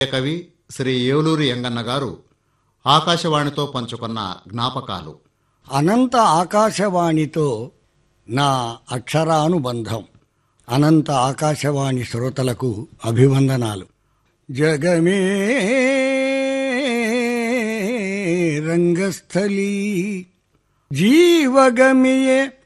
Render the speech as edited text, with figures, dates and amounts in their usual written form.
కవి శ్రీ ఏలూరి యంగన్న గారు ఆకాశవాణితో పంచుకున్న జ్ఞాపకాలు. అనంత ఆకాశవాణితో నా అక్షరానుబంధం. అనంత ఆకాశవాణి శ్రోతలకు అభివందనాలు. జగమే రంగస్థలి జీవగమియే